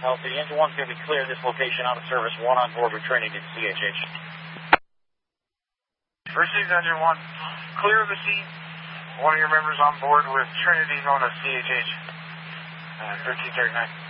The engine 1's going to be clear this location out of service. 1 on board with Trinity to CHH. Received engine 1. Clear of the scene. One of your members on board with Trinity known as CHH. 1339.